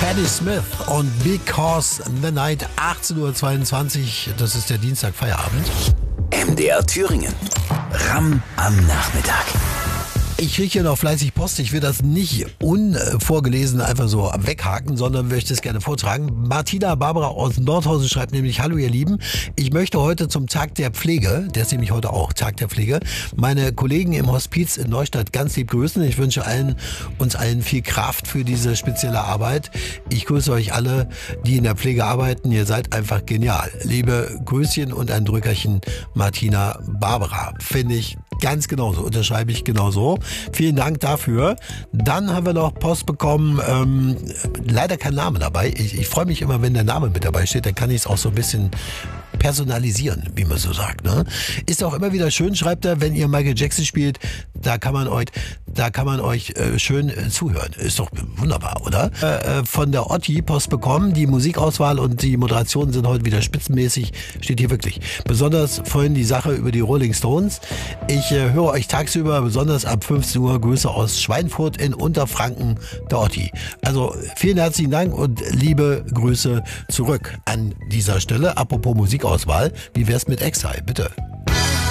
Patti Smith und Because the Night, 18:22 Uhr, das ist der Dienstag Feierabend. MDR Thüringen. Ram am Nachmittag. Ich kriege hier noch fleißig Post. Ich will das nicht unvorgelesen einfach so weghaken, sondern möchte es gerne vortragen. Martina Barbara aus Nordhausen schreibt nämlich: Hallo ihr Lieben, ich möchte heute zum Tag der Pflege, der ist nämlich heute auch Tag der Pflege, meine Kollegen im Hospiz in Neustadt ganz lieb grüßen. Ich wünsche uns allen viel Kraft für diese spezielle Arbeit. Ich grüße euch alle, die in der Pflege arbeiten. Ihr seid einfach genial. Liebe Grüßchen und ein Drückerchen, Martina Barbara. Finde ich ganz genauso, unterschreibe ich genauso. Vielen Dank dafür. Dann haben wir noch Post bekommen, leider kein Name dabei. Ich freue mich immer, wenn der Name mit dabei steht, dann kann ich es auch so ein bisschen personalisieren, wie man so sagt. Ne? Ist auch immer wieder schön, schreibt er, wenn ihr Michael Jackson spielt, da kann man euch schön zuhören. Ist doch wunderbar, oder? Von der Otti Post bekommen, die Musikauswahl und die Moderationen sind heute wieder spitzenmäßig, steht hier wirklich. Besonders vorhin die Sache über die Rolling Stones. Ich höre euch tagsüber, besonders ab 15 Uhr, Grüße aus Schweinfurt in Unterfranken, der Otti. Also vielen herzlichen Dank und liebe Grüße zurück an dieser Stelle. Apropos Musikauswahl, wie wär's mit Exile, bitte?